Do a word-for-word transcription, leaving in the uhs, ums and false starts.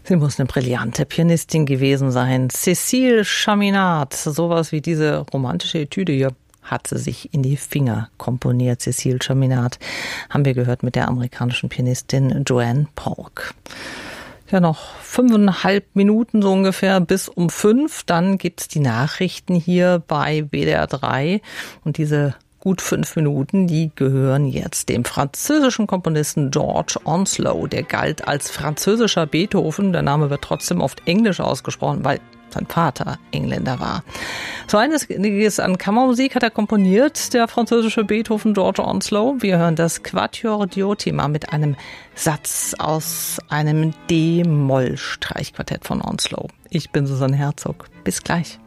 Sie muss eine brillante Pianistin gewesen sein. Cécile Chaminade, sowas wie diese romantische Etüde hier hat sie sich in die Finger komponiert. Cécile Chaminade haben wir gehört mit der amerikanischen Pianistin Joanne Polk. Ja, noch fünfeinhalb Minuten so ungefähr bis um fünf. Dann gibt's die Nachrichten hier bei W D R drei. Und diese gut fünf Minuten, die gehören jetzt dem französischen Komponisten George Onslow. Der galt als französischer Beethoven. Der Name wird trotzdem oft englisch ausgesprochen, weil sein Vater Engländer war. So einiges an Kammermusik hat er komponiert, der französische Beethoven George Onslow. Wir hören das Quatuor Diotima mit einem Satz aus einem D-Moll-Streichquartett von Onslow. Ich bin Susanne Herzog. Bis gleich.